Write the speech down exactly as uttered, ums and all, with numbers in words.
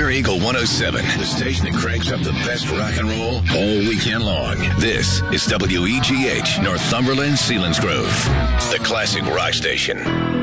We're Eagle one oh seven, the station that cranks up the best rock and roll all weekend long. This is W E G H, Northumberland, Selinsgrove, the classic rock station.